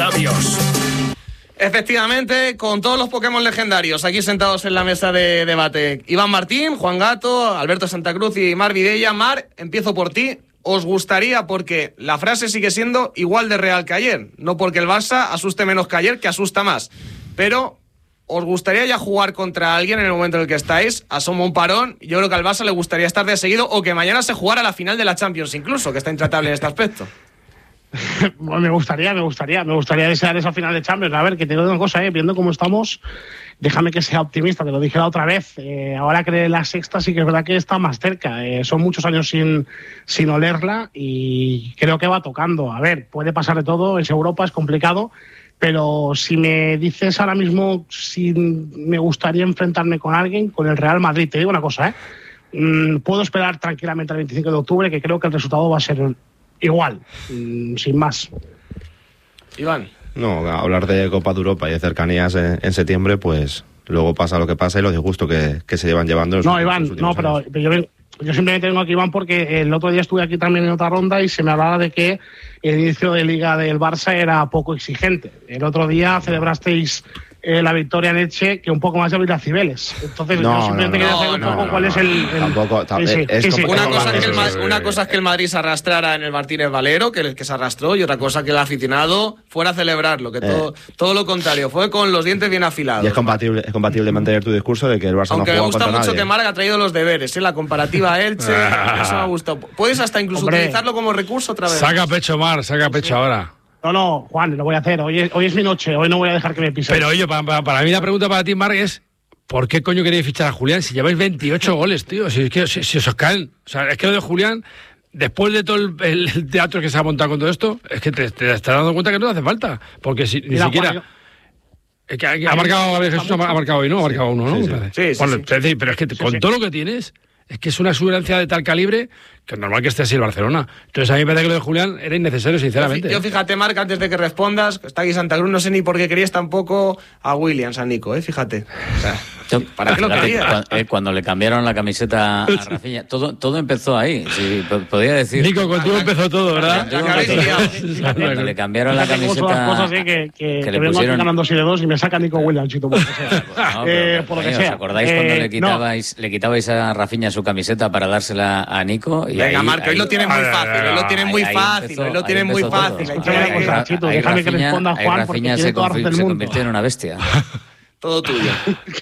sabios. Efectivamente, con todos los Pokémon legendarios aquí sentados en la mesa de debate. Iván Martín, Juan Gato, Alberto Santa Cruz y Mar Vidella. Mar, empiezo por ti. ¿Os gustaría, porque la frase sigue siendo igual de real que ayer? No porque el Barça asuste menos que ayer, que asusta más. Pero, ¿os gustaría ya jugar contra alguien en el momento en el que estáis? Asoma un parón. Yo creo que al Barça le gustaría estar de seguido, o que mañana se jugara la final de la Champions incluso, que está intratable en este aspecto. Bueno, me gustaría desear esa final de Champions. A ver, que te digo una cosa, viendo cómo estamos, déjame que sea optimista, te lo dije la otra vez. Ahora que la sexta sí que es verdad que está más cerca. Son muchos años sin olerla y creo que va tocando. A ver, puede pasar de todo, es Europa, es complicado, pero si me dices ahora mismo si me gustaría enfrentarme con alguien, con el Real Madrid, te digo una cosa, puedo esperar tranquilamente el 25 de octubre, que creo que el resultado va a ser igual, sin más. Iván. No, hablar de Copa de Europa y de cercanías en septiembre, pues luego pasa lo que pasa y los disgustos que se llevan llevando. No, Iván, no, pero yo simplemente vengo aquí, Iván, porque el otro día estuve aquí también en otra ronda y se me hablaba de que el inicio de Liga del Barça era poco exigente. El otro día celebrasteis la victoria en Elche, que un poco más de Vila Cibeles. Entonces yo simplemente quería saber un poco cuál es el... Tampoco, Una cosa es que el Madrid se arrastrara en el Martínez Valero, que se arrastró, y otra cosa que el aficionado fuera a celebrarlo, que todo lo contrario, fue con los dientes bien afilados. Y es compatible mantener tu discurso de que el Barça aunque no juega me gusta contra mucho nadie. que Marc ha traído los deberes, la comparativa a Elche, eso me ha gustado. Puedes hasta incluso utilizarlo como recurso otra vez. Saca pecho, Mar, saca pecho ahora. No, Juan, lo voy a hacer. Hoy es mi noche, hoy no voy a dejar que me pisen. Pero oye, para mí la pregunta para ti, Marc, es ¿por qué coño queréis fichar a Julián si lleváis 28 goles, tío? Si os caen. O sea, es que lo de Julián, después de todo el teatro que se ha montado con todo esto, es que te estás dando cuenta que no te hace falta. Porque ni siquiera... Juan, es que ha marcado, Jesús ha marcado hoy, ¿no? Ha marcado uno, ¿no? Sí. Pero es que con todo lo que tienes... Es que es una exuberancia de tal calibre que es normal que esté así el Barcelona. Entonces a mí me parece que lo de Julián era innecesario, sinceramente. Yo fíjate, Marc, antes de que respondas, está aquí Santa Cruz, no sé ni por qué querías tampoco a Williams, a Nico, fíjate. O sea, ¿para qué lo querías? Cuando le cambiaron la camiseta a Rafinha, todo empezó ahí. Sí, podía decir. Nico, contigo empezó todo, ¿verdad? Cuando le cambiaron la camiseta. Cosas que le vengo aquí ganando 7-2 y me saca Nico Williams, por lo que sea. Por lo que sea. ¿Os acordáis cuando le quitabais a Rafinha su camiseta para dársela a Nico? Y venga, Marco, hoy lo tiene muy fácil, hoy lo tiene muy fácil. Déjame que responda Juan, porque tiene toda la razón del mundo. Se convirtió en una bestia. Todo tuyo.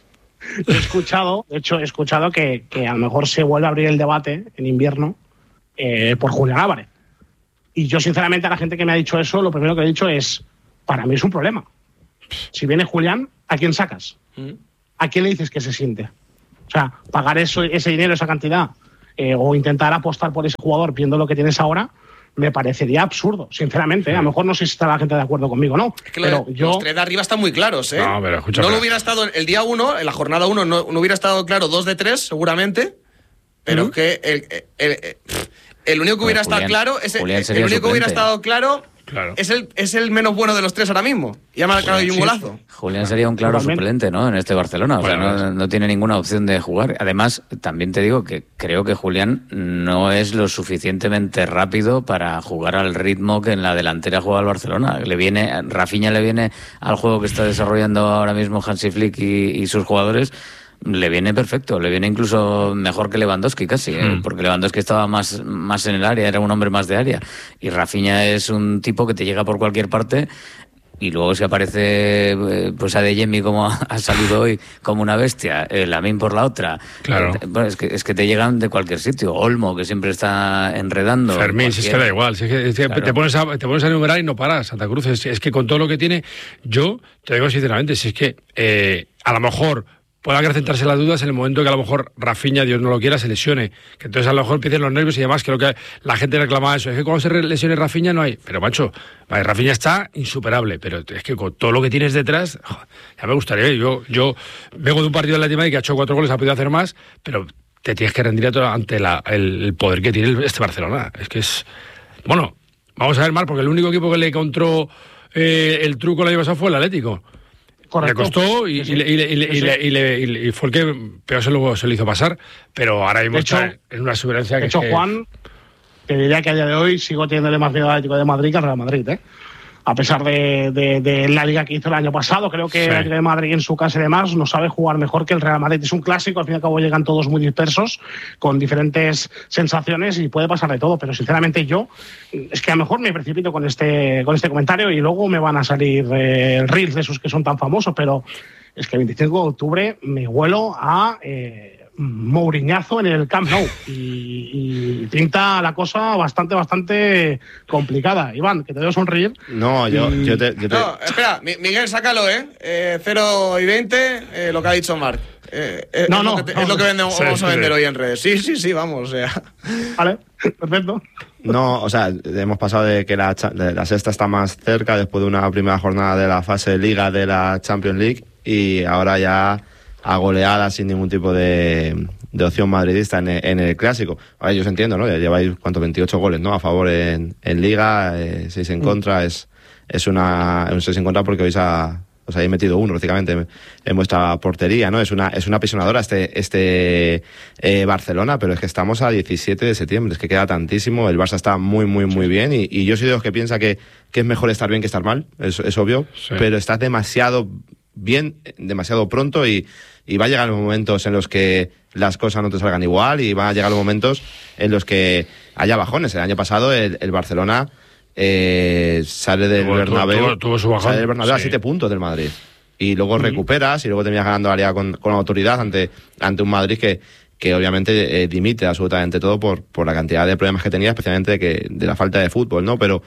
He escuchado que a lo mejor se vuelve a abrir el debate en invierno por Julián Álvarez. Y yo, sinceramente, a la gente que me ha dicho eso, lo primero que he dicho es, para mí es un problema. Si viene Julián, ¿a quién sacas? ¿A quién le dices que se siente? O sea, pagar ese dinero, esa cantidad, o intentar apostar por ese jugador viendo lo que tienes ahora, me parecería absurdo, sinceramente. A lo mejor no sé si está la gente de acuerdo conmigo, ¿no? Es que los tres de arriba están muy claros, ¿eh? No, pero escúchame. No lo hubiera estado el día 1, en la jornada 1, no hubiera estado claro 2 de 3, seguramente, pero es que el único que hubiera estado claro es el único que hubiera estado claro. Claro. Es el menos bueno de los tres ahora mismo. Y ha marcado ahí un golazo. Julián sería un claro suplente, ¿no? En este Barcelona. O sea, no tiene ninguna opción de jugar. Además, también te digo que creo que Julián no es lo suficientemente rápido para jugar al ritmo que en la delantera juega el Barcelona. Rafinha le viene al juego que está desarrollando ahora mismo Hansi Flick y sus jugadores. Le viene perfecto, le viene incluso mejor que Lewandowski casi, porque Lewandowski estaba más en el área, era un hombre más de área, y Rafinha es un tipo que te llega por cualquier parte, y luego si aparece pues Adeyemi como ha salido hoy como una bestia, Lamine por la otra, claro. Es que te llegan de cualquier sitio, Olmo que siempre está enredando, Fermín, si es que da igual, si es que claro. te pones a enumerar y no paras. Santa Cruz es que con todo lo que tiene, yo te digo sinceramente, si es que a lo mejor puede acrecentarse las dudas en el momento que a lo mejor Rafinha, Dios no lo quiera, se lesione. Que entonces a lo mejor empiecen los nervios y demás, creo que la gente reclama eso. Es que cuando se lesione Rafinha no hay. Pero macho, vale, Rafinha está insuperable, pero es que con todo lo que tienes detrás, ya me gustaría. Yo vengo de un partido de la Madrid que ha hecho 4 goles, ha podido hacer más, pero te tienes que rendir ante el poder que tiene este Barcelona. Es que es... Bueno, vamos a ver mal, porque el único equipo que le encontró el truco el año pasado fue el Atlético. Correcto. Le costó y fue el que peor se lo hizo pasar, pero ahora mismo está en una exuberancia que... De hecho, Juan, te diría que a día de hoy sigo teniéndole más miedo al Atlético de Madrid que al Real Madrid, ¿eh? a pesar de la liga que hizo el año pasado. Creo que el Real Madrid en su casa y demás no sabe jugar mejor que el Real Madrid. Es un clásico, al fin y al cabo llegan todos muy dispersos, con diferentes sensaciones y puede pasar de todo, pero sinceramente es que a lo mejor me precipito con este comentario y luego me van a salir reels de esos que son tan famosos, pero es que el 25 de octubre me huelo a Mouriñazo en el Camp Nou y pinta la cosa bastante complicada. Iván, que te veo sonreír. No, yo te... No, espera, Miguel, sácalo, 0 y 20, lo que ha dicho Marc. Es lo que vamos a vender hoy en redes. Sí, vamos, o sea. Vale, perfecto. No, o sea, hemos pasado de que la sexta está más cerca después de una primera jornada de la fase de Liga de la Champions League y ahora ya a goleada sin ningún tipo de opción madridista en el Clásico. Ahora yo os entiendo, ¿no? Ya lleváis, 28 goles, ¿no? A favor en Liga, 6 en contra. Es un 6 en contra porque os habéis metido uno prácticamente en vuestra portería, ¿no? Es una apisonadora este Barcelona, pero es que estamos a 17 de septiembre, es que queda tantísimo. El Barça está muy bien y yo soy de los que piensa que es mejor estar bien que estar mal, es obvio, pero estás demasiado bien, demasiado pronto y va a llegar los momentos en los que las cosas no te salgan igual y van a llegar los momentos en los que haya bajones. El año pasado el Barcelona sale del Bernabéu, sale del Bernabéu a 7 puntos del Madrid y luego recuperas y luego terminas ganando la liga con autoridad ante un Madrid que obviamente dimite absolutamente todo por la cantidad de problemas que tenía, especialmente de la falta de fútbol, ¿no? Pero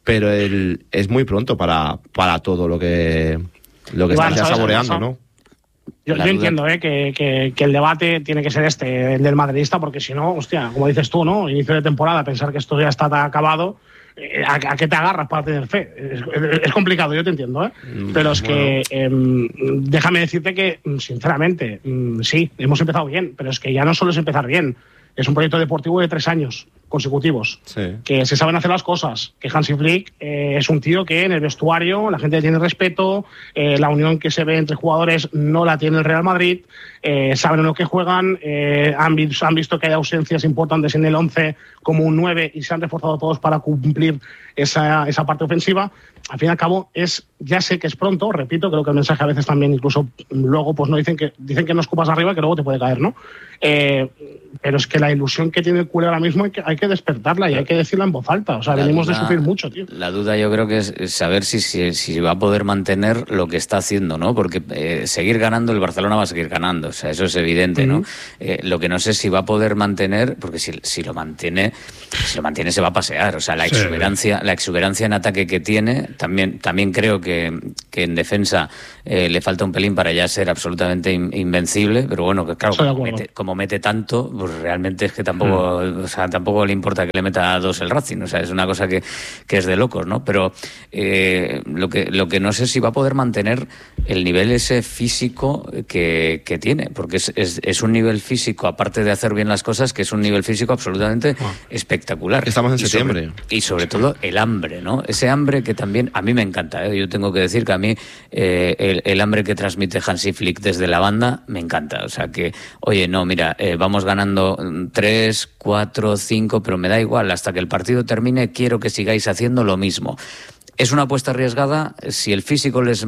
es muy pronto para todo lo que estás ya saboreando, ¿no? Yo entiendo que el debate tiene que ser el del madridista, porque si no, hostia, como dices tú, ¿no? Inicio de temporada, pensar que esto ya está acabado, ¿a qué te agarras para tener fe? Es complicado, yo te entiendo, ¿eh? Pero es que déjame decirte que, sinceramente, sí, hemos empezado bien, pero es que ya no solo es empezar bien, es un proyecto deportivo de 3 años consecutivos, que se saben hacer las cosas, que Hansi Flick es un tío que en el vestuario la gente tiene respeto, la unión que se ve entre jugadores no la tiene el Real Madrid, saben en lo que juegan, han visto que hay ausencias importantes en el 11 como un 9 y se han reforzado todos para cumplir esa parte ofensiva. Al fin y al cabo, ya sé que es pronto, repito, creo que el mensaje a veces también, incluso luego, pues no dicen que no escupas arriba, que luego te puede caer, ¿no? Pero es que la ilusión que tiene el culé ahora mismo hay que despertarla y hay que decirla en voz alta. O sea, venimos de sufrir mucho, tío. La duda yo creo que es saber si va a poder mantener lo que está haciendo, ¿no? Porque seguir ganando, el Barcelona va a seguir ganando, o sea, eso es evidente, ¿no? Lo que no sé si va a poder mantener, porque si lo mantiene se va a pasear. O sea, la exuberancia en ataque que tiene, también creo que en defensa le falta un pelín para ya ser absolutamente invencible, pero bueno, que claro, como mete tanto, pues realmente es que tampoco le importa que le meta 2 el Racing. O sea, es una cosa que es de locos, ¿no? Pero lo que no sé si va a poder mantener el nivel ese físico que tiene, porque es un nivel físico, aparte de hacer bien las cosas, que es un nivel físico absolutamente espectacular. Estamos en septiembre. Y sobre todo el hambre, ¿no? Ese hambre que también a mí me encanta, ¿eh? Yo tengo que decir que a mí el hambre que transmite Hansi Flick desde la banda me encanta. O sea que, oye, no, mira, vamos ganando 3, 4, 5, pero me da igual, hasta que el partido termine quiero que sigáis haciendo lo mismo. Es una apuesta arriesgada, si el físico les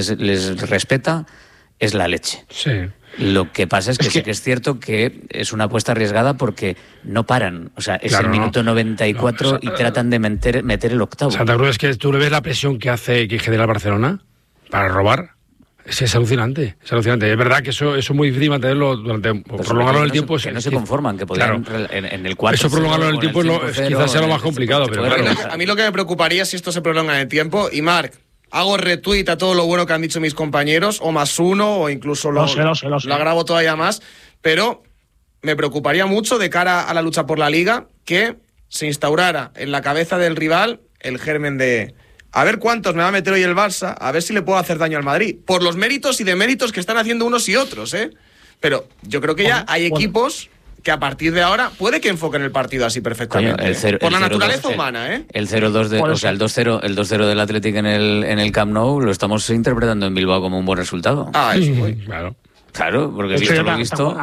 respeta, es la leche. Sí. Lo que pasa es que sí que es cierto que es una apuesta arriesgada porque no paran. O sea, es el minuto 94 y tratan de meter el octavo. Santa Cruz, es que tú le ves la presión que genera el Barcelona para robar. Es alucinante, es alucinante. Es verdad que eso es muy difícil mantenerlo prolongarlo en el tiempo. Que no se conforman, que podrían en el 4. Eso prolongarlo en el tiempo quizás sea lo más complicado. Pero claro. A mí lo que me preocuparía es si esto se prolonga en el tiempo. Y Marc, hago retweet a todo lo bueno que han dicho mis compañeros, o +1, o incluso lo agravo todavía más. Pero me preocuparía mucho de cara a la lucha por la Liga que se instaurara en la cabeza del rival el germen de... A ver cuántos me va a meter hoy el Barça, a ver si le puedo hacer daño al Madrid. Por los méritos y deméritos que están haciendo unos y otros, ¿eh? Pero yo creo que ya hay equipos que a partir de ahora puede que enfoquen el partido así perfectamente. Coño, por la naturaleza humana, ¿eh? El 0-2 o sea, el 2-0 del Athletic en el Camp Nou lo estamos interpretando en Bilbao como un buen resultado. Eso claro. Claro, porque visto lo visto,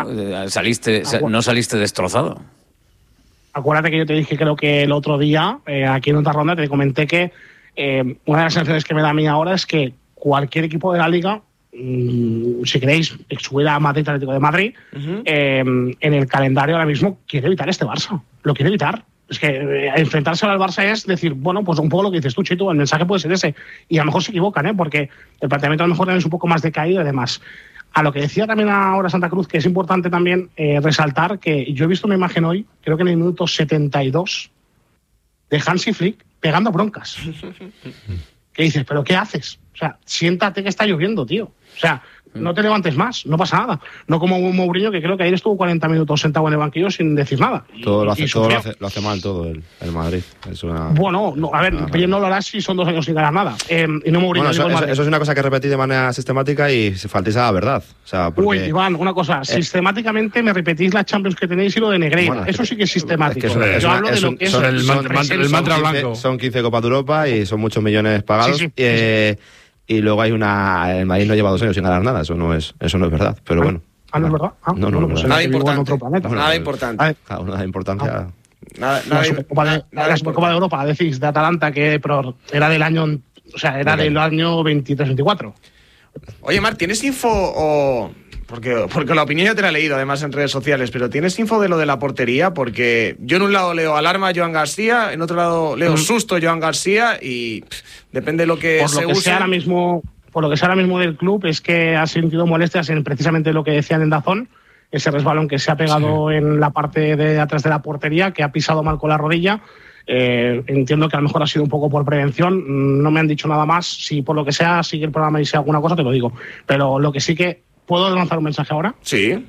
no saliste destrozado. Acuérdate que yo te dije, creo que el otro día, aquí en otra ronda, te comenté que Una de las sensaciones que me da a mí ahora es que cualquier equipo de la Liga, si queréis, excluida a Madrid, Atlético de Madrid, en el calendario ahora mismo quiere evitar este Barça. Lo quiere evitar. Es que enfrentarse al Barça es decir, bueno, pues un poco lo que dices tú, Chito, el mensaje puede ser ese. Y a lo mejor se equivocan, porque el planteamiento a lo mejor es un poco más decaído y demás. A lo que decía también ahora Santa Cruz, que es importante también resaltar que yo he visto una imagen hoy, creo que en el minuto 72, de Hansi Flick pegando broncas. ¿Qué dices? ¿Pero qué haces? O sea, siéntate que está lloviendo, tío. O sea, no te levantes más, no pasa nada. No como un Mourinho, que creo que ayer estuvo 40 minutos sentado en el banquillo sin decir nada. Todo lo hace mal todo el Madrid. Bueno, no, a ver, pero no lo harás si son 2 años sin ganar nada. Y no Mourinho. Bueno, eso es una cosa que repetí de manera sistemática y se faltéis a la verdad. O sea, porque... Uy, Iván, una cosa. Sistemáticamente me repetís las Champions que tenéis y lo de Negreira. Bueno, eso sí que es sistemático. Yo hablo de lo que es el mantra blanco. Son 15 Copas de Europa y son muchos millones pagados. Sí. Y luego el Madrid no lleva 2 años sin ganar nada, eso no es verdad, pero bueno. ¿No es verdad? No, pues nada importante. Otro planeta. Nada importante. Nada de importancia. La Supercopa de Europa, decís, de Atalanta, que era del año, o sea, era del año 23-24. Oye, Mar, ¿tienes info o...? Porque la opinión ya te la he leído además en redes sociales, pero ¿tienes info de lo de la portería? Porque yo en un lado leo alarma Joan García, en otro lado leo susto Joan García y depende de lo que se use. Por lo que sea ahora mismo del club es que ha sentido molestias en precisamente lo que decían en Dazón, ese resbalón que se ha pegado en la parte de atrás de la portería, que ha pisado mal con la rodilla. Entiendo que a lo mejor ha sido un poco por prevención, no me han dicho nada más. Si por lo que sea sigue el programa y sea alguna cosa, te lo digo. Pero lo que sí que... ¿Puedo lanzar un mensaje ahora? Sí.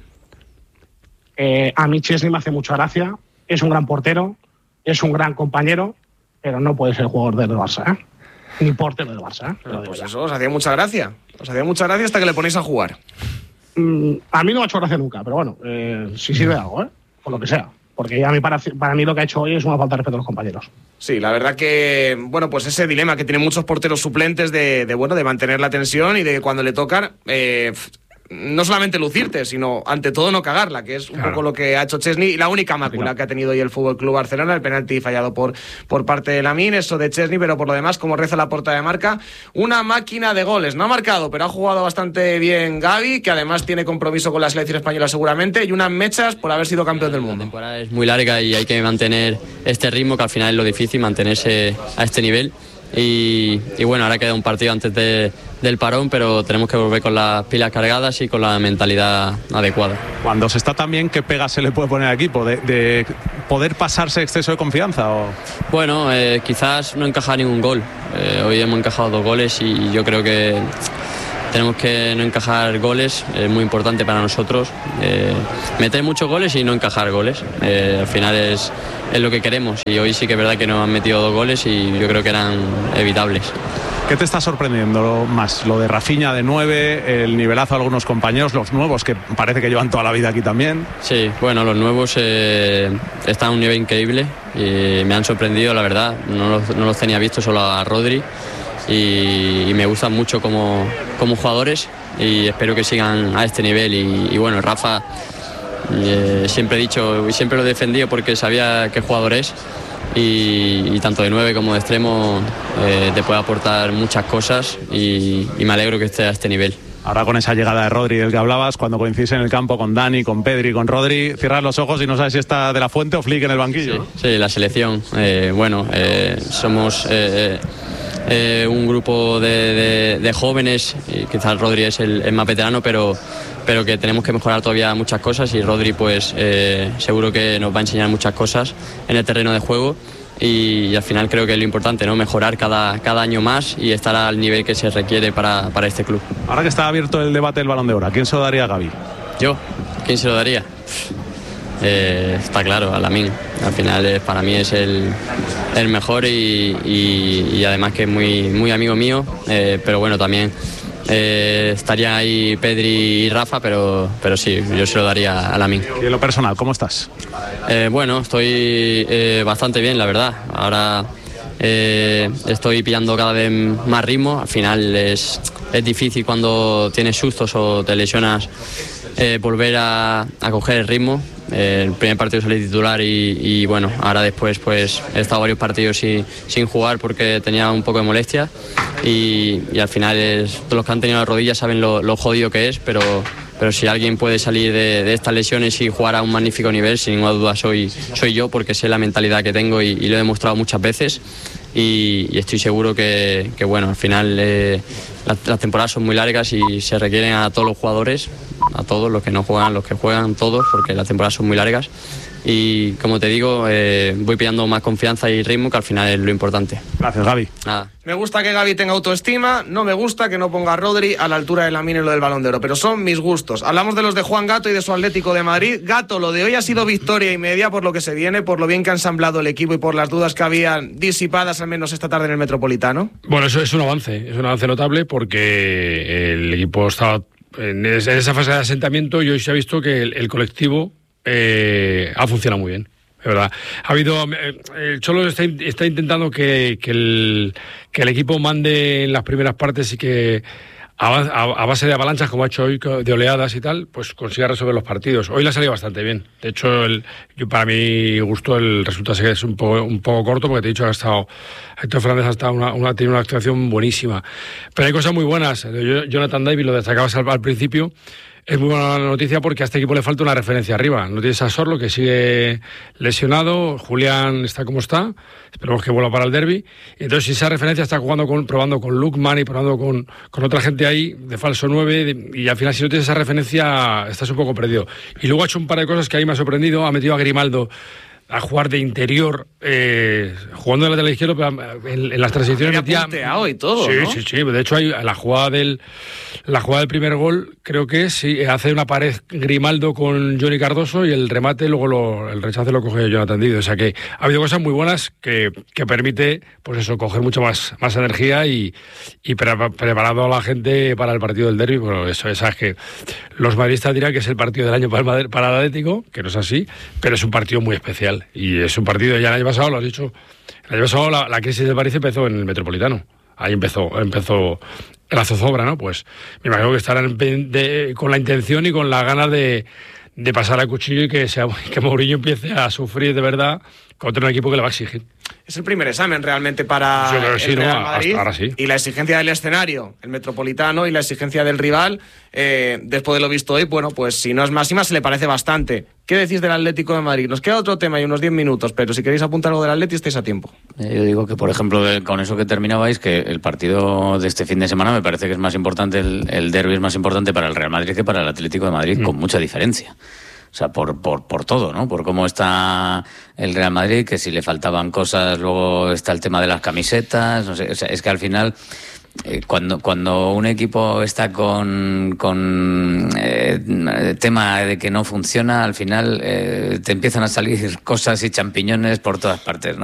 A mí Chesney me hace mucha gracia. Es un gran portero, es un gran compañero, pero no puede ser jugador del Barça, ni portero del Barça. Pues eso os hacía mucha gracia. Os hacía mucha gracia hasta que le ponéis a jugar. A mí no me ha hecho gracia nunca, pero bueno, sí sirve de algo, por lo que sea. Porque a mí, para mí lo que ha hecho hoy es una falta de respeto a los compañeros. Sí, la verdad que, bueno, pues ese dilema que tienen muchos porteros suplentes de mantener la tensión y de cuando le tocan... no solamente lucirte, sino ante todo no cagarla, que es un poco lo que ha hecho Chesney y la única mácula que ha tenido hoy el FC Barcelona, el penalti fallado por parte de Lamine, eso de Chesney, pero por lo demás, como reza la portada de marca, una máquina de goles. No ha marcado, pero ha jugado bastante bien Gavi, que además tiene compromiso con la selección española seguramente, y unas mechas por haber sido campeón del mundo. La temporada es muy larga y hay que mantener este ritmo, que al final es lo difícil, mantenerse a este nivel. Y bueno, ahora queda un partido antes del parón, pero tenemos que volver con las pilas cargadas y con la mentalidad adecuada. Cuando se está tan bien, ¿qué pega se le puede poner al equipo? ¿De poder pasarse exceso de confianza? ¿O? Bueno, quizás no encajar ningún gol. Hoy hemos encajado 2 goles y yo creo que tenemos que no encajar goles, es muy importante para nosotros. Meter muchos goles y no encajar goles. Al final es lo que queremos y hoy sí que es verdad que nos han metido 2 goles y yo creo que eran evitables. ¿Qué te está sorprendiendo más? Lo de Rafinha de 9, el nivelazo de algunos compañeros, los nuevos que parece que llevan toda la vida aquí también. Sí, bueno, los nuevos están a un nivel increíble y me han sorprendido, la verdad. No los tenía visto, solo a Rodri, y me gustan mucho como jugadores y espero que sigan a este nivel. Y bueno, Rafa, siempre he dicho y siempre lo he defendido porque sabía qué jugador es. Y tanto de 9 como de extremo te puede aportar muchas cosas y me alegro que esté a este nivel. Ahora con esa llegada de Rodri del que hablabas, cuando coincidís en el campo con Dani, con Pedri, con Rodri, cierras los ojos y no sabes si está De La Fuente o Flick en el banquillo. Sí, la selección. Somos un grupo de jóvenes, y quizás Rodri es el más veterano, pero que tenemos que mejorar todavía muchas cosas y Rodri pues seguro que nos va a enseñar muchas cosas en el terreno de juego y al final creo que es lo importante, ¿no? Mejorar cada año más y estar al nivel que se requiere para este club. Ahora que está abierto el debate del Balón de Oro, ¿a quién se lo daría a Gavi? ¿Yo? ¿Quién se lo daría? Está claro, a Lamine. Al final para mí es el mejor y además que es muy amigo mío, pero bueno, también estaría ahí Pedri y Rafa, pero sí, yo se lo daría a Lamine. Y en lo personal, ¿cómo estás? Bueno, estoy bastante bien, la verdad. Ahora estoy pillando cada vez más ritmo. Al final es difícil cuando tienes sustos o te lesionas volver a coger el ritmo. El primer partido salí titular y bueno, ahora después pues he estado varios partidos sin jugar porque tenía un poco de molestia y al final todos los que han tenido la rodilla saben lo jodido que es, pero si alguien puede salir de estas lesiones y jugar a un magnífico nivel, sin ninguna duda soy yo, porque sé la mentalidad que tengo y lo he demostrado muchas veces y estoy seguro que bueno, al final las temporadas son muy largas y se requieren a todos los jugadores, a todos los que no juegan, los que juegan, todos, porque las temporadas son muy largas y como te digo, voy pillando más confianza y ritmo, que al final es lo importante. Gracias, Gavi. Nada. Me gusta que Gavi tenga autoestima, no me gusta que no ponga a Rodri a la altura de Lamine en lo del Balón de Oro, pero son mis gustos. Hablamos de los de Juan Gato y de su Atlético de Madrid. Gato, lo de hoy ha sido victoria y media por lo que se viene, por lo bien que ha ensamblado el equipo y por las dudas que habían disipadas al menos esta tarde en el Metropolitano. Bueno, eso es un avance notable porque el equipo estaba en esa fase de asentamiento y hoy se ha visto que el colectivo ha funcionado muy bien. De verdad, ha habido el Cholo está intentando que el equipo mande en las primeras partes y que a base de avalanchas, como ha hecho hoy, de oleadas y tal, pues consiga resolver los partidos. Hoy le ha salido bastante bien. De hecho, para mi gusto el resultado es un poco corto, porque te he dicho que Héctor Fernández ha tenido una actuación buenísima. Pero hay cosas muy buenas. Jonathan David, lo destacabas al principio. Es muy buena noticia porque a este equipo le falta una referencia arriba. No tienes a Sorlo, que sigue lesionado. Julián está como está. Esperemos que vuelva para el derbi. Entonces, si esa referencia está probando con Lukman y probando con otra gente ahí de falso 9, y al final, si no tienes esa referencia, estás un poco perdido. Y luego ha hecho un par de cosas que a mí me ha sorprendido. Ha metido a Grimaldo a jugar de interior, jugando de lateral izquierdo, pero en las transiciones metía y todo, ¿no? Sí. De hecho, hay la jugada del primer gol, creo que hace una pared Grimaldo con Johnny Cardoso y el remate, luego el rechace lo coge Jonathan David. O sea que ha habido cosas muy buenas que permite, pues eso, coger mucho más energía y preparado a la gente para el partido del derbi. Bueno, eso es que los madridistas dirán que es el partido del año para el Atlético, que no es así, pero es un partido muy especial. Y es un partido, ya el año pasado, lo has dicho, el año pasado la crisis del París empezó en el Metropolitano. Ahí empezó la zozobra, ¿no? Pues me imagino que estarán con la intención y con las ganas de pasar al cuchillo y que Mourinho empiece a sufrir de verdad contra un equipo que le va a exigir. Es el primer examen realmente para el Real Madrid. Ahora sí. Y la exigencia del escenario, el Metropolitano, y la exigencia del rival, después de lo visto hoy, bueno, pues si no es máxima, se le parece bastante. ¿Qué decís del Atlético de Madrid? Nos queda otro tema y unos 10 minutos, pero si queréis apuntar algo del Atlético, estáis a tiempo. Yo digo que, por ejemplo, con eso que terminabais, que el partido de este fin de semana me parece que es más importante, el derbi es más importante para el Real Madrid que para el Atlético de Madrid, con mucha diferencia. O sea, por todo, ¿no? Por cómo está el Real Madrid, que si le faltaban cosas, luego está el tema de las camisetas, no sé, o sea, es que al final, cuando un equipo está con tema de que no funciona, al final te empiezan a salir cosas y champiñones por todas partes, ¿no?